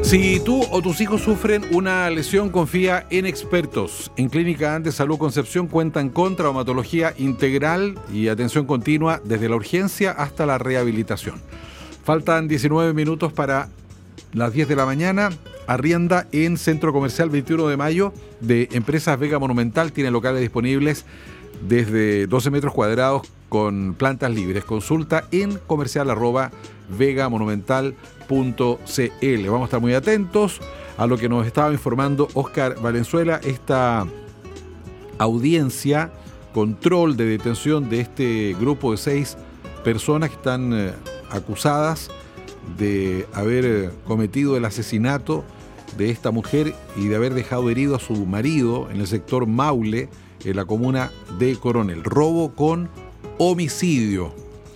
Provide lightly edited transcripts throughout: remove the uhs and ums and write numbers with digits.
Si tú o tus hijos sufren una lesión, confía en expertos. En Clínica Andes Salud Concepción cuentan con traumatología integral y atención continua desde la urgencia hasta la rehabilitación. Faltan 19 minutos para las 10 de la mañana. Arrienda en Centro Comercial 21 de Mayo de Empresas Vega Monumental. Tiene locales disponibles desde 12 metros cuadrados con plantas libres. Consulta en comercial@vegamonumental.cl. Vamos a estar muy atentos a lo que nos estaba informando Óscar Valenzuela. Esta audiencia, control de detención de este grupo de 6 personas que están acusadas de haber cometido el asesinato de esta mujer y de haber dejado herido a su marido en el sector Maule, en la comuna de Coronel. Robo con homicidio.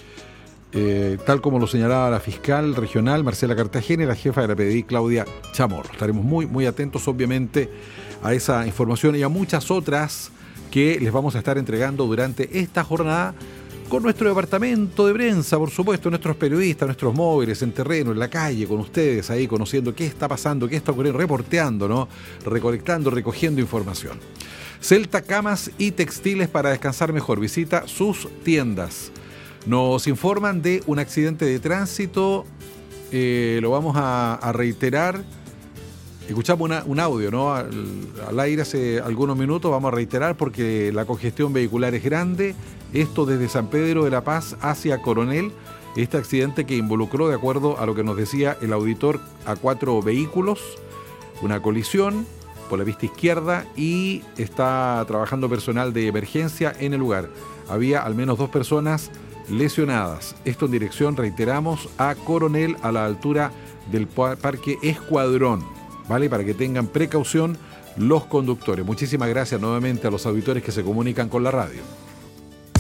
Tal como lo señalaba la fiscal regional Marcela Cartagena y la jefa de la PDI Claudia Chamorro. Estaremos muy atentos, obviamente, a esa información y a muchas otras que les vamos a estar entregando durante esta jornada con nuestro departamento de prensa, por supuesto, nuestros periodistas, nuestros móviles en terreno, en la calle, con ustedes ahí, conociendo qué está pasando, qué está ocurriendo, reporteando, ¿no? Recolectando, recogiendo información. Celta Camas y Textiles para descansar mejor. Visita sus tiendas. Nos informan de un accidente de tránsito, lo vamos a reiterar. Escuchamos un audio, ¿no? Al aire hace algunos minutos, vamos a reiterar porque la congestión vehicular es grande. Esto desde San Pedro de la Paz hacia Coronel. Este accidente que involucró, de acuerdo a lo que nos decía el auditor, a 4 vehículos, una colisión por la pista izquierda y está trabajando personal de emergencia en el lugar. Había al menos 2 personas lesionadas. Esto en dirección, reiteramos, a Coronel, a la altura del Parque Escuadrón, ¿vale? Para que tengan precaución los conductores. Muchísimas gracias nuevamente a los auditores que se comunican con la radio.